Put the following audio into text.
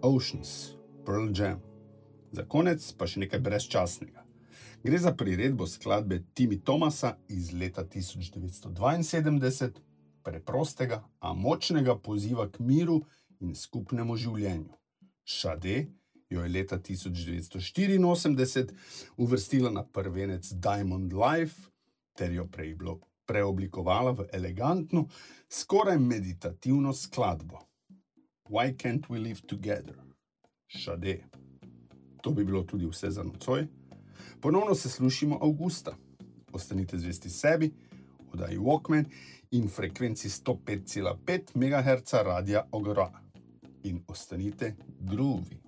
Oceans, Pearl Jam. Za konec pa še nekaj brezčasnega. Gre za priredbo skladbe Timmy Thomasa iz leta 1972, preprostega, a močnega poziva k miru in skupnemu življenju. Sade jo je leta 1984 uvrstila na prvenec Diamond Life ter jo preoblikovala v elegantno, skoraj meditativno skladbo. Why can't we live together? Sade. To bi bilo tudi vse za nocoj. Ponovno se slušimo avgusta. Ostanite zvesti sebi, oddaji Walkman in frekvenci 105,5 MHz radia Agora. In ostanite groovy.